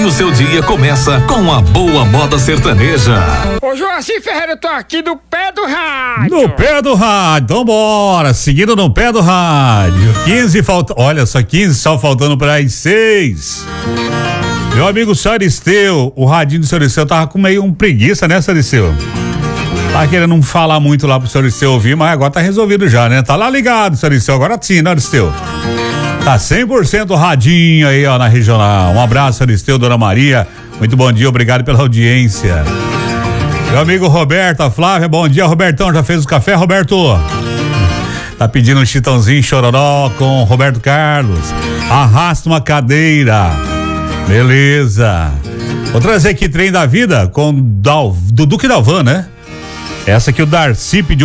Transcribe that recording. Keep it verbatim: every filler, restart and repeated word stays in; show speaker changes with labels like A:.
A: E o seu dia começa com a boa moda sertaneja.
B: Ô Joaci Ferreira, eu tô aqui do pé do rádio.
C: No pé do rádio, então bora, seguindo no pé do rádio. quinze falta, olha só, quinze só faltando para as seis. Meu amigo Saristeu, o radinho do Saristeu tava com meio um preguiça, né, Saristeu? Tá querendo não falar muito lá pro Saristeu ouvir, mas agora tá resolvido já, né? Tá lá ligado, Saristeu, agora sim, né, Saristeu? Tá cem por cento radinho aí, ó, na regional. Um abraço, Saristeu, Dona Maria. Muito bom dia, obrigado pela audiência. Meu amigo Roberto, a Flávia, bom dia, Robertão, já fez o café, Roberto? Tá pedindo um chitãozinho chororó com Roberto Carlos. Arrasta uma cadeira. Beleza. Vou trazer aqui Trem da Vida com Dal, do Duque Dalvan, né? Essa que o Darcy pediu